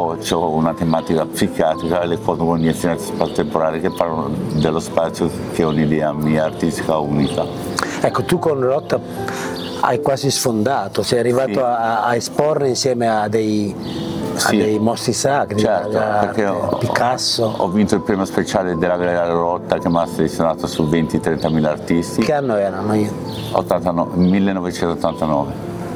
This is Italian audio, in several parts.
c'ho una tematica psichiatrica e le cosmogonizioni spazio-temporali che parlano dello spazio, che è un'idea mia artistica unica. Ecco, tu con Rotta hai quasi sfondato, sei arrivato Sì. a esporre insieme a dei mostri sacri, Certo, perché Picasso. ho vinto il premio speciale della Galleria Rotta che mi ha selezionato su 20-30 mila artisti. Che anno erano? 1989,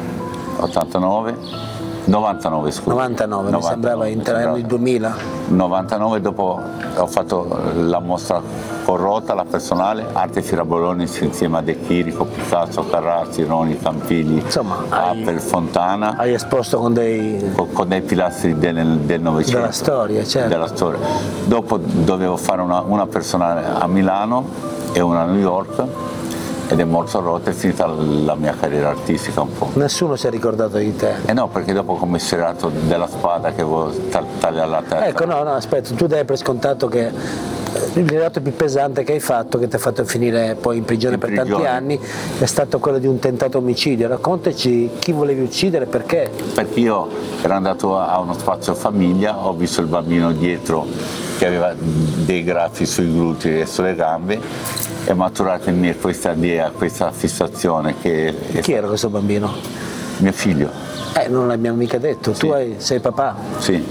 99 scusa. 99, mi sembrava intorno al 2000. 99, dopo ho fatto la mostra con Rotta, la personale, Arte Fiera Bologna insieme a De Chirico, Picasso, Carracci, Roni, Campilli, Insomma, Appel, Fontana, hai esposto con dei pilastri del Novecento. della storia, certo. Della storia. Dopo dovevo fare una personale a Milano e una a New York, ed è morto Rotta, è finita la mia carriera artistica un po'. Nessuno si è ricordato di te. No, perché dopo ho commissariato della spada che avevo tagliato la testa. Ecco, no, aspetta, tu dai per scontato che il reato più pesante che hai fatto, che ti ha fatto finire poi in prigione per tanti anni, è stato quello di un tentato omicidio. Raccontaci chi volevi uccidere, perché? Perché io ero andato a uno spazio famiglia, ho visto il bambino dietro che aveva dei graffi sui glutei e sulle gambe, è maturata in me questa idea, questa fissazione che... Chi era questo bambino? Mio figlio. Non l'abbiamo mica detto, Sì. tu sei papà. Sì,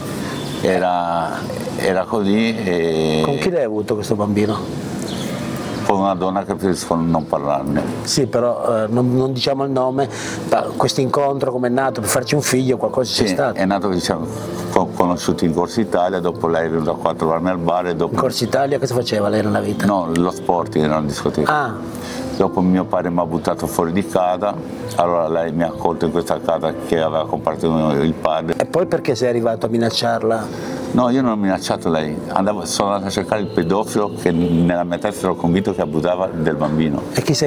era così e... Con chi l'hai avuto questo bambino? Con una donna che preferisco non parlarne. Sì, però non diciamo il nome, questo incontro come è nato, per farci un figlio, qualcosa c'è stato? È nato, diciamo, conosciuto in Corso Italia, dopo lei è venuta qua a trovarmi al bar e dopo... In Corso Italia cosa faceva lei nella vita? No, lo sport era una discoteca. Ah. Dopo mio padre mi ha buttato fuori di casa, allora lei mi ha accolto in questa casa che aveva comprato il padre. E poi perché sei arrivato a minacciarla? No, io non ho minacciato lei, sono andato a cercare il pedofilo che nella mia testa ero convinto che abusava del bambino. E chi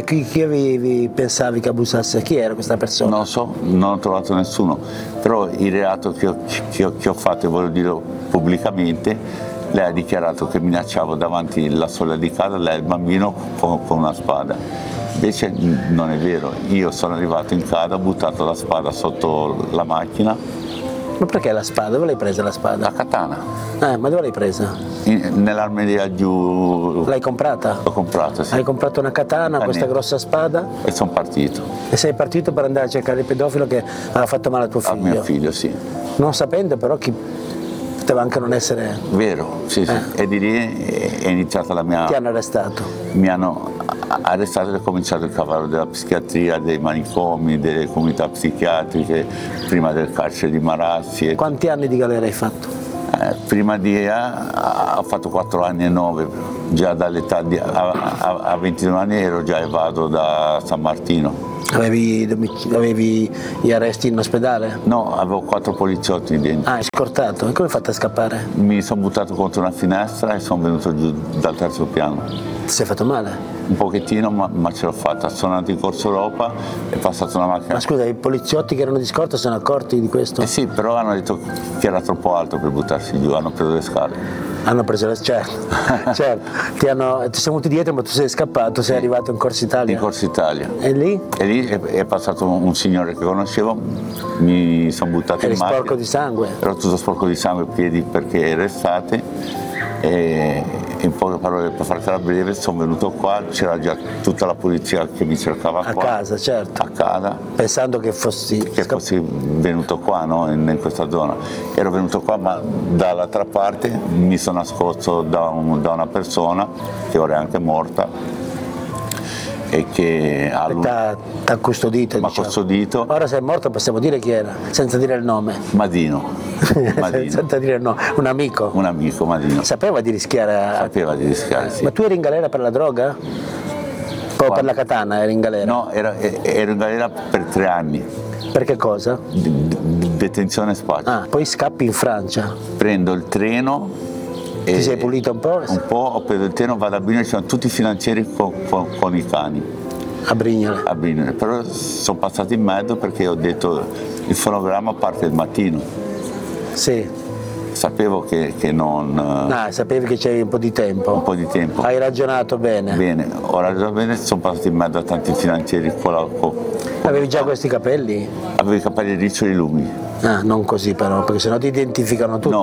pensavi che abusasse? Chi era questa persona? Non lo so, non ho trovato nessuno, però il reato che ho fatto, e voglio dirlo pubblicamente, lei ha dichiarato che minacciavo davanti alla soglia di casa lei e il bambino con una spada. Invece non è vero, io sono arrivato in casa, ho buttato la spada sotto la macchina. Ma perché la spada? Dove l'hai presa la spada? La katana. Ma dove l'hai presa? Nell'armeria giù. L'hai comprata? L'ho comprata, sì. Hai comprato una katana, questa grossa spada? E sono partito. E sei partito per andare a cercare il pedofilo che aveva fatto male a tuo figlio? A mio figlio, sì. Non sapendo però chi poteva anche non essere... Vero, sì, sì. E di lì è iniziata la mia... Ti hanno arrestato? Mi hanno arrestato e ho cominciato il cavallo della psichiatria, dei manicomi, delle comunità psichiatriche, prima del carcere di Marassi. Quanti anni di galera hai fatto? Prima di ho fatto 4 anni e 9, già dall'età a 22 anni ero già evaso da San Martino. Avevi gli arresti in ospedale? No, avevo 4 poliziotti dentro. Hai scortato? E come hai fatto a scappare? Mi sono buttato contro una finestra e sono venuto giù dal 3° piano. Ti sei fatto male? Un pochettino, ma ce l'ho fatta. Sono andato in Corso Europa, è passata una macchina. Ma scusa, i poliziotti che erano di scorta sono accorti di questo? Eh sì, però hanno detto che era troppo alto per buttarsi giù, hanno preso le scale. Hanno preso le certo. Ti sono venuti dietro, ma tu sei scappato, sei arrivato in Corso Italia. In Corso Italia. E lì? E lì è passato un signore che conoscevo, mi sono buttato in macchina. Eri sporco di sangue? Ero tutto sporco di sangue, piedi, perché era estate. E in poche parole, per fartela breve, sono venuto qua, c'era già tutta la polizia che mi cercava qua. A casa, certo. A casa. Pensando che fossi venuto qua, no? in questa zona. Ero venuto qua, ma dall'altra parte mi sono nascosto da una persona che ora è anche morta e che t'ha custodito. Mi ha custodito. Ora sei morto, possiamo dire chi era, senza dire il nome. Madino. Senza dire il nome. Un amico. Un amico, Madino. Sapeva di rischiare. Sapeva di rischiare, sì. Ma tu eri in galera per la droga? O per la katana eri in galera? No, ero in galera per 3 anni. Per che cosa? Detenzione spazio. Poi scappi in Francia. Prendo il treno. Ti sei pulito un po'? Un po', ho preso il treno, vado a Brignole, ci sono tutti i finanzieri con i cani. A Brignole? A Brignole, però sono passato in mezzo perché ho detto il fonogramma parte il mattino. Sì. Sapevo che non... sapevi che c'avevi un po' di tempo. Un po' di tempo. Hai ragionato bene. Bene, ho ragionato bene, sono passato in mezzo a tanti finanzieri Avevi già questi capelli? Avevo i capelli riccioli lunghi. Non così però, perché sennò ti identificano tutti. No,